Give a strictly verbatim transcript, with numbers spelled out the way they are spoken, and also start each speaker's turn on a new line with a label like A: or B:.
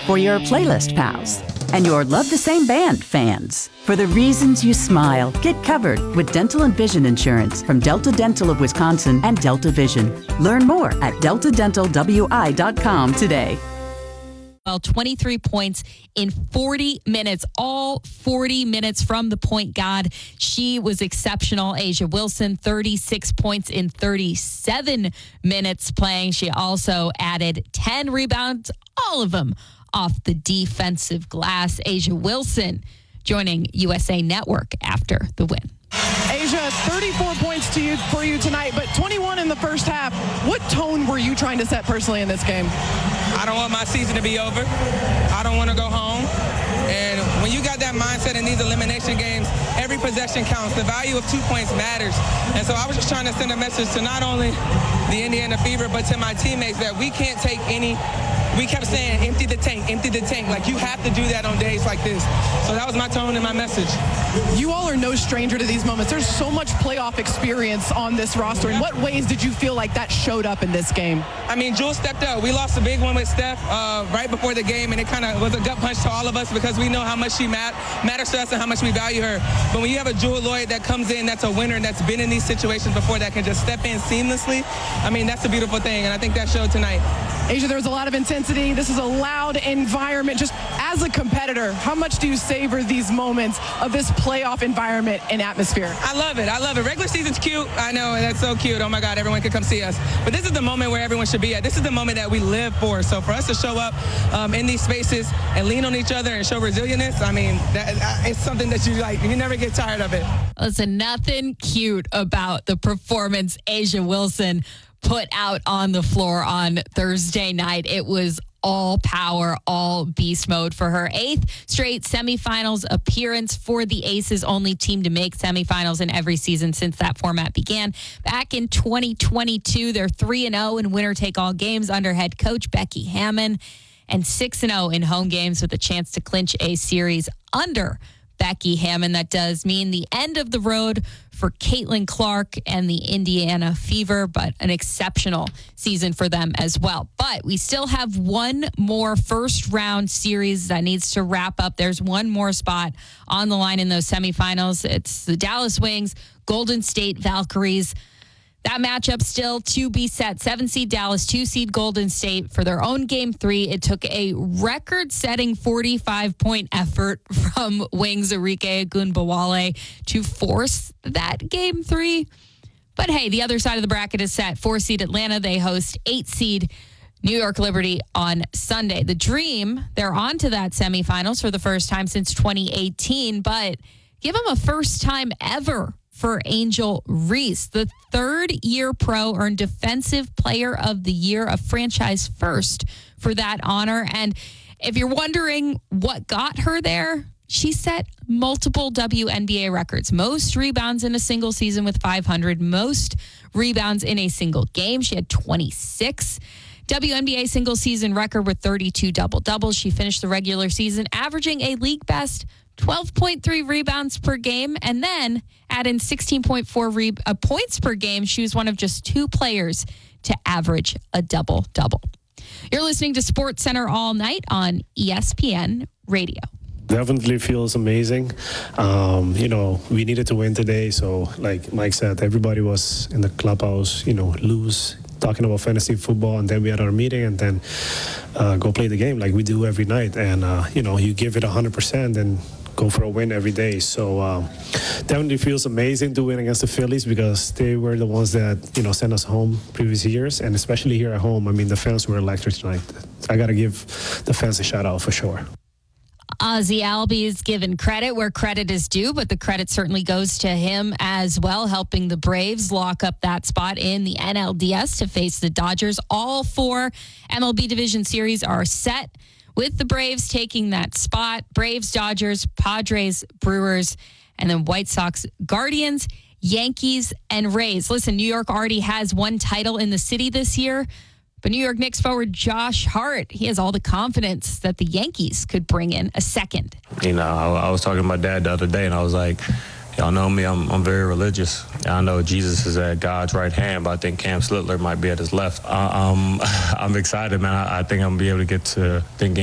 A: for your playlist pals and your love the same band fans. For the reasons you smile, get covered with dental and vision insurance from Delta Dental of Wisconsin and Delta Vision. Learn more at delta dental w i dot com today.
B: Well, twenty-three points in forty minutes, all forty minutes from the point guard. She was exceptional. A'ja Wilson, thirty-six points in thirty-seven minutes playing. She also added ten rebounds, all of them off the defensive glass. A'ja Wilson joining U S A Network after the win.
C: A'ja, thirty-four points to you for you tonight, but twenty-one in the first half. What tone were you trying to set personally in this game?
D: I don't want my season to be over. I don't want to go home. And when you got that mindset in these elimination games, every possession counts. The value of two points matters. And so I was just trying to send a message to not only the Indiana Fever, but to my teammates that we can't take any. We kept saying, empty the tank, empty the tank. Like, you have to do that on days like this. So that was my tone and my message.
C: You all are no stranger to these moments. There's so much playoff experience on this roster. In what ways did you feel like that showed up in this game?
D: I mean, Jewel stepped up. We lost a big one with Steph uh, right before the game, and it kind of was a gut punch to all of us because we know how much she mat- matters to us and how much we value her. But when you have a Jewel Lloyd that comes in, that's a winner, that's been in these situations before, that can just step in seamlessly, I mean, that's a beautiful thing, and I think that showed tonight.
C: A'ja, there was a lot of intensity. This is a loud environment. Just as a competitor, how much do you savor these moments of this playoff environment and atmosphere?
D: I love it. I love it. Regular season's cute. I know, and that's so cute. Oh, my God, everyone can come see us. But this is the moment where everyone should be at. This is the moment that we live for. So for us to show up um, in these spaces and lean on each other and show resilience, I mean, that, it's something that you like. You never get tired of it.
B: Listen, nothing cute about the performance A'ja Wilson put out on the floor on Thursday night. It was all power, all beast mode for her. Eighth straight semifinals appearance for the Aces, only team to make semifinals in every season since that format began. Back in twenty twenty-two, they're three and oh in winner-take-all games under head coach Becky Hammon, and six and oh in home games with a chance to clinch a series under Becky Hammon. That does mean the end of the road for Caitlin Clark and the Indiana Fever, but an exceptional season for them as well. But we still have one more first round series that needs to wrap up. There's one more spot on the line in those semifinals. It's the Dallas Wings, Golden State Valkyries. That matchup still to be set. Seven seed Dallas, two seed Golden State for their own game three. It took a record-setting forty-five point effort from Wings Arike Ogunbowale to force that game three. But hey, the other side of the bracket is set. Four seed Atlanta, they host eight seed New York Liberty on Sunday. The Dream, they're on to that semifinals for the first time since twenty eighteen, but give them a first time ever for Angel Reese. The third-year pro earned Defensive Player of the Year, a franchise first for that honor. And if you're wondering what got her there, she set multiple W N B A records. Most rebounds in a single season with five hundred. Most rebounds in a single game. She had twenty-six. W N B A single season record with thirty-two double-doubles. She finished the regular season averaging a league best twelve point three rebounds per game, and then add in sixteen point four re- uh, points per game. She was one of just two players to average a double-double. You're listening to Sports Center all night on E S P N Radio.
E: Definitely feels amazing. Um, you know, we needed to win today, so like Mike said, everybody was in the clubhouse, you know, loose, talking about fantasy football, and then we had our meeting, and then uh, go play the game like we do every night. And, uh, you know, you give it one hundred percent and go for a win every day. So um, definitely feels amazing to win against the Phillies because they were the ones that, you know, sent us home previous years, and especially here at home. I mean, the fans were electric tonight. I got to give the fans a shout out for sure.
B: Ozzy Albies given credit where credit is due, but the credit certainly goes to him as well, helping the Braves lock up that spot in the N L D S to face the Dodgers. All four M L B Division Series are set, with the Braves taking that spot. Braves, Dodgers, Padres, Brewers, and then White Sox, Guardians, Yankees, and Rays. Listen, New York already has one title in the city this year, but New York Knicks forward Josh Hart, he has all the confidence that the Yankees could bring in a second.
F: You know, I, I was talking to my dad the other day, and I was like, y'all know me, I'm, I'm very religious. I know Jesus is at God's right hand, but I think Cam Slittler might be at his left. Uh, um, I'm excited, man. I, I think I'm going to be able to get to think